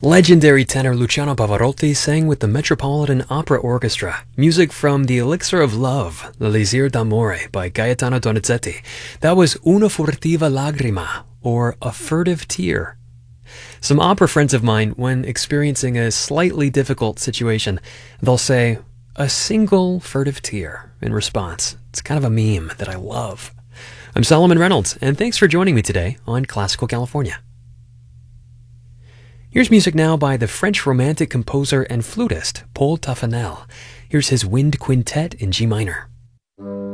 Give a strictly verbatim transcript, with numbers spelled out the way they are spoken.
Legendary tenor Luciano Pavarotti sang with the Metropolitan Opera Orchestra, music from The Elixir of Love, L'Elisir d'Amore by Gaetano Donizetti. That was Una furtiva lagrima, or A Furtive Tear. Some opera friends of mine, when experiencing a slightly difficult situation, they'll say, a single furtive tear in response. It's kind of a meme that I love. I'm Solomon Reynolds, and thanks for joining me today on Classical California. Here's music now by the French romantic composer and flutist Paul Taffanel. Here's his Wind Quintet in G minor.